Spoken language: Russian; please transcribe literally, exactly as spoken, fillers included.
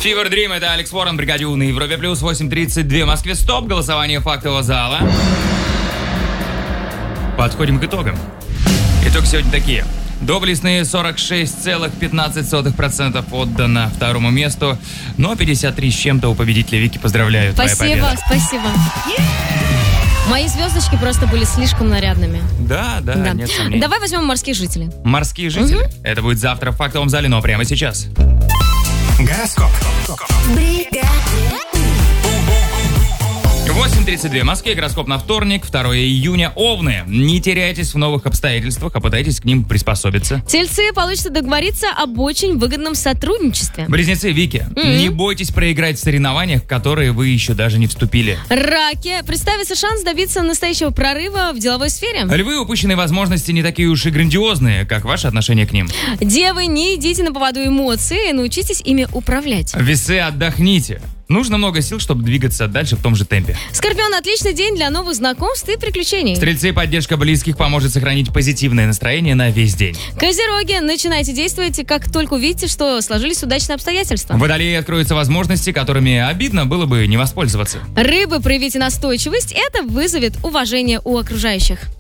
Fever Dream, это Алекс Уоррен, Бригадюн, на Европе плюс восемь тридцать два. В Москве стоп, голосование фактового зала. Подходим к итогам. Итоги сегодня такие. Доблестные сорок шесть целых пятнадцать сотых процента отдано второму месту, но пятьдесят три с чем-то у победителя Вики. Поздравляю, спасибо, твоя победа. Спасибо, спасибо. Мои звездочки просто были слишком нарядными. Да, да, да. Нет сомнений. Давай возьмем морских жителей. Морские жители? Угу. Это будет завтра в фактовом зале, но прямо сейчас. Гороскоп. восемь тридцать два. В Москве гороскоп на вторник, второго июня. Овны. Не теряйтесь в новых обстоятельствах, а пытайтесь к ним приспособиться. Тельцы, получится договориться об очень выгодном сотрудничестве. Близнецы, Вики, mm-hmm. не бойтесь проиграть в соревнованиях, в которые вы еще даже не вступили. Раки. Представится шанс добиться настоящего прорыва в деловой сфере. Львы, упущенные возможности не такие уж и грандиозные, как ваше отношение к ним. Девы, не идите на поводу эмоций, научитесь ими управлять. Весы, отдохните. Нужно много сил, чтобы двигаться дальше в том же темпе. Скорпион, отличный день для новых знакомств и приключений. Стрельцы, поддержка близких поможет сохранить позитивное настроение на весь день. Козероги, начинайте действовать, как только увидите, что сложились удачные обстоятельства. Водолеи, откроются возможности, которыми обидно было бы не воспользоваться. Рыбы, проявите настойчивость, это вызовет уважение у окружающих.